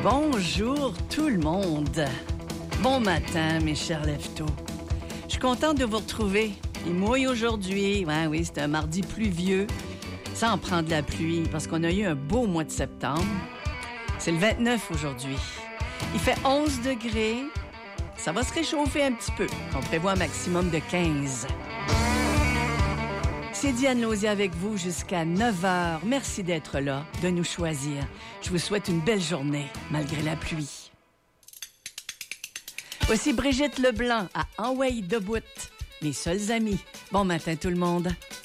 Bonjour tout le monde. Bon matin, mes chers lève-tôt. Je suis contente de vous retrouver. Il mouille aujourd'hui. Ouais, oui, c'est un mardi pluvieux. Ça en prend de la pluie parce qu'on a eu un beau mois de septembre. C'est le 29 aujourd'hui. Il fait 11 degrés. Ça va se réchauffer un petit peu. On prévoit un maximum de 15. C'est Diane Lausier avec vous jusqu'à 9h. Merci d'être là, de nous choisir. Je vous souhaite une belle journée, malgré la pluie. Voici Brigitte Leblanc à Enway de Bout, mes seuls amis. Bon matin tout le monde.